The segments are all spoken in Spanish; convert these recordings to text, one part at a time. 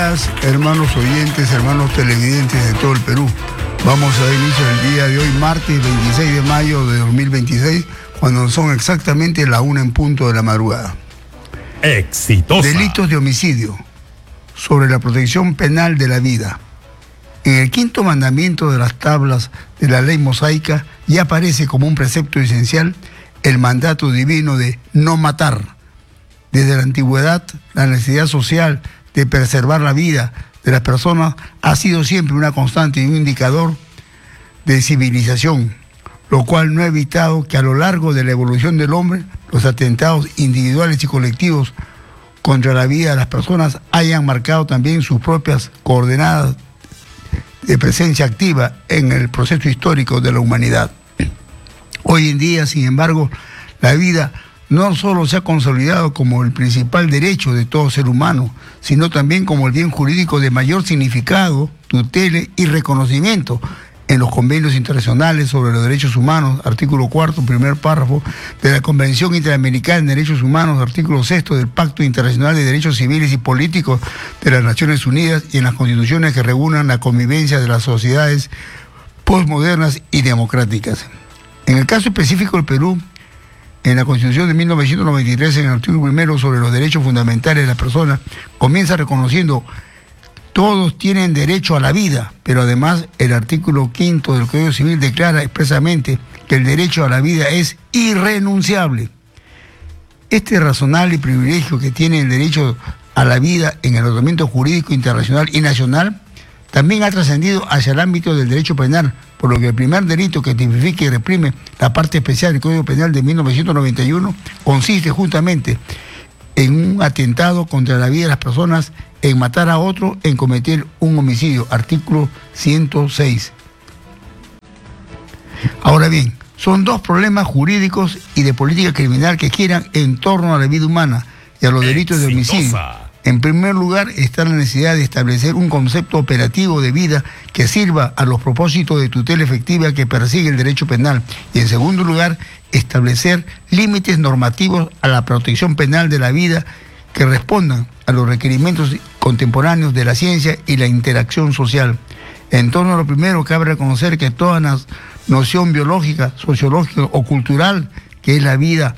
días, hermanos oyentes, hermanos televidentes de todo el Perú. Vamos a dar inicio el día de hoy, martes 26 de mayo de 2026, cuando son exactamente la 1 en punto de la madrugada. Exitosa. Delitos de homicidio. Sobre la protección penal de la vida. En el quinto mandamiento de las tablas de la ley mosaica ya aparece como un precepto esencial el mandato divino de no matar. Desde la antigüedad, la necesidad social de preservar la vida de las personas ha sido siempre una constante y un indicador de civilización, lo cual no ha evitado que a lo largo de la evolución del hombre, los atentados individuales y colectivos contra la vida de las personas hayan marcado también sus propias coordenadas de presencia activa en el proceso histórico de la humanidad. Hoy en día, sin embargo, la vida no solo se ha consolidado como el principal derecho de todo ser humano, sino también como el bien jurídico de mayor significado, tutela y reconocimiento en los convenios internacionales sobre los derechos humanos, artículo 4, primer párrafo, de la Convención Interamericana de Derechos Humanos, artículo 6 del Pacto Internacional de Derechos Civiles y Políticos de las Naciones Unidas y en las constituciones que regulan la convivencia de las sociedades postmodernas y democráticas. En el caso específico del Perú, en la Constitución de 1993, en el artículo 1 sobre los derechos fundamentales de la persona, comienza reconociendo todos tienen derecho a la vida, pero además el artículo 5 del Código Civil declara expresamente que el derecho a la vida es irrenunciable. Este razonable privilegio que tiene el derecho a la vida en el ordenamiento jurídico internacional y nacional también ha trascendido hacia el ámbito del derecho penal, por lo que el primer delito que tipifica y reprime la parte especial del Código Penal de 1991 consiste justamente en un atentado contra la vida de las personas, en matar a otro, en cometer un homicidio, artículo 106. Ahora bien, son dos problemas jurídicos y de política criminal que giran en torno a la vida humana y a los delitos de homicidio. En primer lugar está la necesidad de establecer un concepto operativo de vida que sirva a los propósitos de tutela efectiva que persigue el derecho penal. Y en segundo lugar, establecer límites normativos a la protección penal de la vida que respondan a los requerimientos contemporáneos de la ciencia y la interacción social. En torno a lo primero, cabe reconocer que toda noción biológica, sociológica o cultural, que es la vida,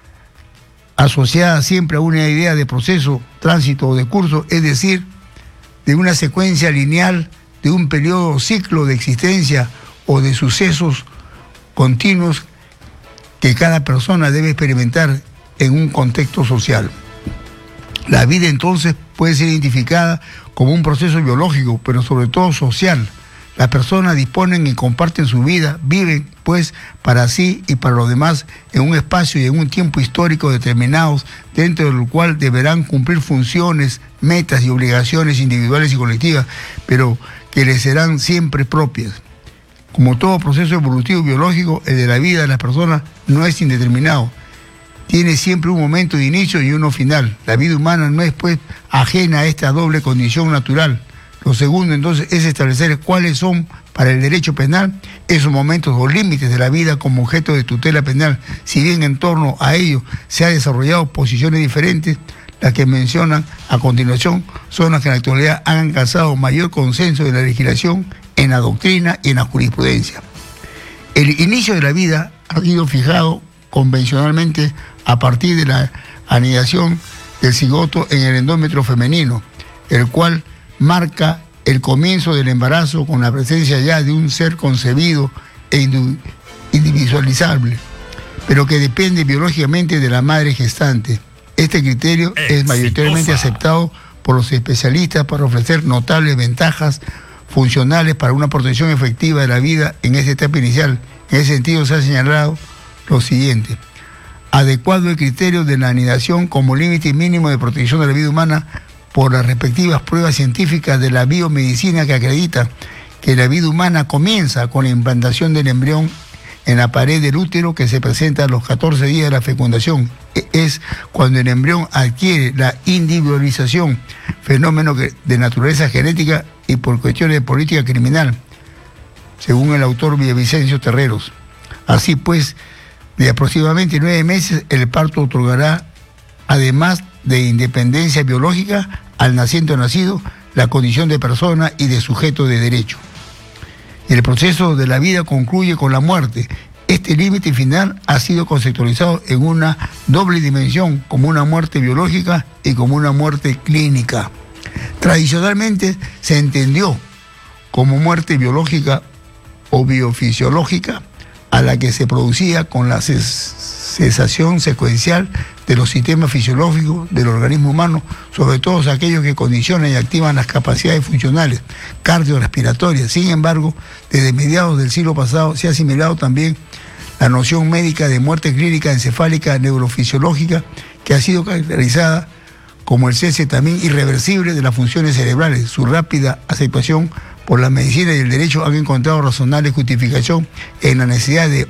asociada siempre a una idea de proceso, tránsito o de curso, es decir, de una secuencia lineal, de un periodo o ciclo de existencia o de sucesos continuos que cada persona debe experimentar en un contexto social. La vida entonces puede ser identificada como un proceso biológico, pero sobre todo social. Las personas disponen y comparten su vida, viven pues para sí y para los demás en un espacio y en un tiempo histórico determinados, dentro del cual deberán cumplir funciones, metas y obligaciones individuales y colectivas, pero que les serán siempre propias. Como todo proceso evolutivo biológico, el de la vida de las personas no es indeterminado. Tiene siempre un momento de inicio y uno final. La vida humana no es pues ajena a esta doble condición natural. Lo segundo, entonces, es establecer cuáles son, para el derecho penal, esos momentos o límites de la vida como objeto de tutela penal. Si bien en torno a ello se han desarrollado posiciones diferentes, las que mencionan a continuación son las que en la actualidad han alcanzado mayor consenso de la legislación, en la doctrina y en la jurisprudencia. El inicio de la vida ha sido fijado convencionalmente a partir de la anidación del cigoto en el endómetro femenino, el cual marca el comienzo del embarazo con la presencia ya de un ser concebido e individualizable, pero que depende biológicamente de la madre gestante. Este criterio es mayoritariamente aceptado por los especialistas para ofrecer notables ventajas funcionales para una protección efectiva de la vida en esta etapa inicial. En ese sentido se ha señalado lo siguiente: adecuado el criterio de la anidación como límite mínimo de protección de la vida humana por las respectivas pruebas científicas de la biomedicina que acreditan que la vida humana comienza con la implantación del embrión en la pared del útero, que se presenta a los 14 días de la fecundación. Es cuando el embrión adquiere la individualización, fenómeno de naturaleza genética y por cuestiones de política criminal, según el autor Villavicencio Terreros. Así pues, de aproximadamente 9 meses, el parto otorgará, además de independencia biológica al naciente o nacido, la condición de persona y de sujeto de derecho. El proceso de la vida concluye con la muerte. Este límite final ha sido conceptualizado en una doble dimensión, como una muerte biológica y como una muerte clínica. Tradicionalmente se entendió como muerte biológica o biofisiológica a la que se producía con la cesación secuencial de los sistemas fisiológicos del organismo humano, sobre todo aquellos que condicionan y activan las capacidades funcionales cardiorrespiratorias. Sin embargo, desde mediados del siglo pasado se ha asimilado también la noción médica de muerte clínica encefálica neurofisiológica, que ha sido caracterizada como el cese también irreversible de las funciones cerebrales. Su rápida aceptación por la medicina y el derecho han encontrado razonable justificación en la necesidad de